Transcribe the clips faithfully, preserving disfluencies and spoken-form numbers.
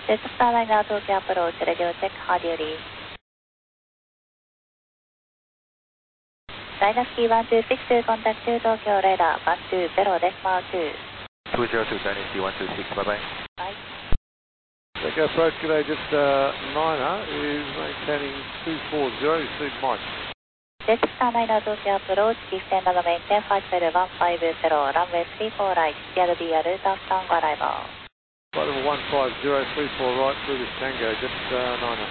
Jet Starliner Tokyo approach, radio check, hard duty. Dynasty one two six two, contact to Tokyo radar one two zero decimal two. two zero two, Dynasty one two six, bye bye. Bye. Tokyo approach, g'day, just uh, Niner is maintaining two four zero, receive Mike. Jet Starliner Tokyo approach, descend and maintain five zero one five zero, runway three four right, clear the route of Tango arrival. Flight level one five zero three four right, through this Tango, just uh, Niner.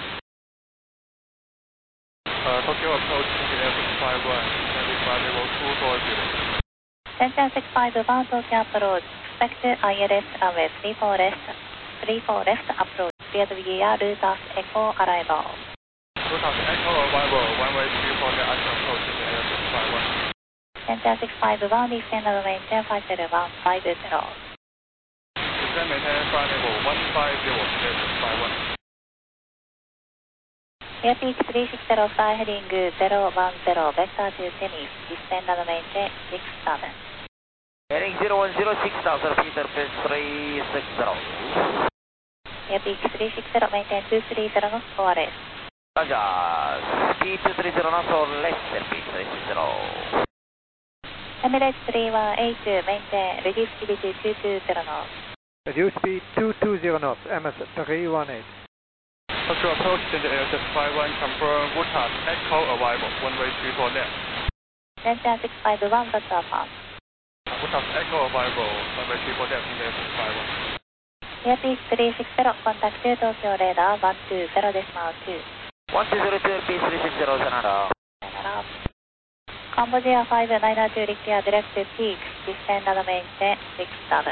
Uh, Tokyo approach, India six five one, descending flight level two four zero. Center six five one, Tokyo approach, expect I L S runway three four left, three four left approach, clear the route of Echo arrival. Route of Echo arrival, one way three four left, action approach, India six five one. Center six five one, descend and maintain five zero one five zero. Descend maintain flight level one five zero, India six five one. Airpeak three six zero, fly heading zero one zero, vector to Tennis, descend and maintain six seven. Heading zero one zero, six thousand feet, surface three six zero. Airpeak three six zero, maintain two three zero knots, O R S. Roger, speed two three zero knots or less, speed three six zero. Emirates three one eight, maintain reduced speed to two two zero knots. Reduce speed two two zero knots, M S three one eight. Tokyo approach, India six five one, confirm route of Echo arrival, one way three four left. Center six five one, that's our farm. Route of Echo arrival, one way three four left, India six five one. Airpeak three six zero, contact to Tokyo radar one two zero decimal two. one two zero two, P three six zero, Canada. Cambodia five nine two, clear direct to peak, descend and maintain six seven.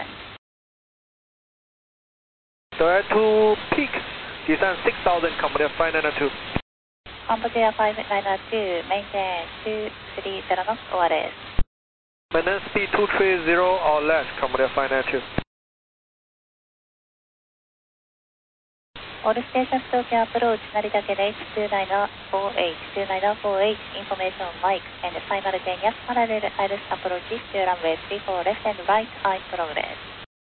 Direct to peak, descend six thousand, Cambodia five nine two. Cambodia five nine two, maintain two three zero knots, O R S. Maintain speed two three zero or less, Cambodia five nine two. All stations Tokyo approach, Narita Ken H two nine four eight, two nine four eight, information Mike, and simultaneous parallel iris approaches to runway three four left and right, I progress.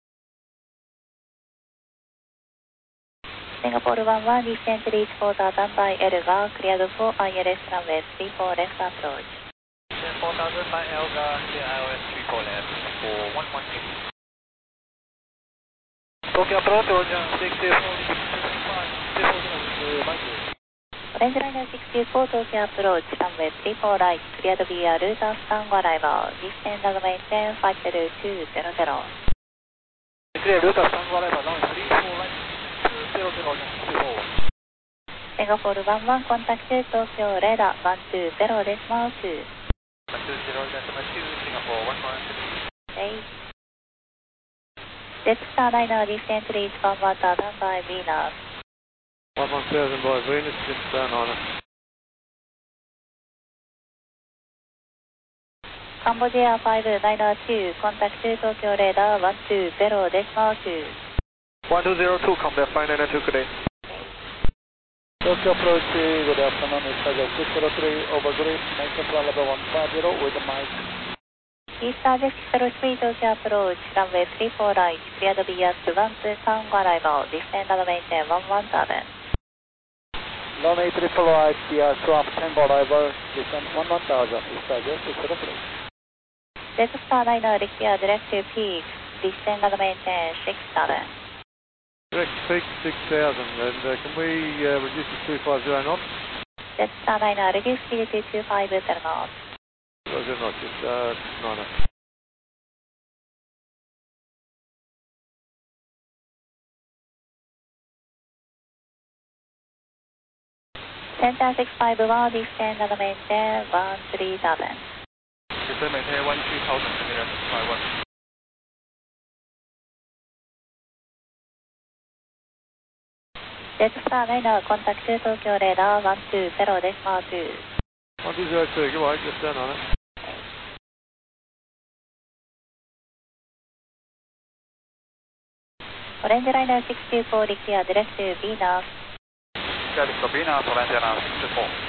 Singapore one one, descent reach four thousand by Elga, cleared for I L S runway three four left approach. four thousand by Elga, clear I L S three four left for one one eight. Tokyo approach, Roger, six zero five, Orange Liner six two four, Tokyo approach, runway three four right, cleared via route of Tango arrival, descend and maintain five zero two zero zero. Clear route of Tango arrival, runway three four right, two zero zero, three four. Singapore one one, contact to Tokyo radar one two zero decimal two. one two zero decimal two, Singapore one one. Okay. Jet Starliner descent reach one one thousand by Venus. one one thousand by Venus, just uh, Niner. Cambodia five nine two, contact to Tokyo radar one two zero decimal two. one two zero two, Cambodia five nine two, good day. Tokyo approach, good afternoon, it's Target six zero three over grid, maintain flight level one five zero with the mic. East Target six zero three, Tokyo approach, runway three four right, cleared via one two Tango arrival, descend and maintain one one seven. Runway three four right, via twelve Tango arrival, descend one one thousand, East Target six zero three. Jet Starliner clear direct to peak, descend and maintain six seven. Direct peak six thousand, and uh, can we uh, reduce to two five zero knots? Jet Starliner reduce speed to two five zero knots. two five zero knots, just uh, Niner. Center six five one, descend and maintain one three seven. Descend maintain one three thousand, India six five one. Jet Starliner, contact to Tokyo radar one two zero decimal two. one two zero two, goodbye, just uh, Niner. Orange Liner six two four, clear direct to Venus. Clear to Venus, Orange Liner six two four.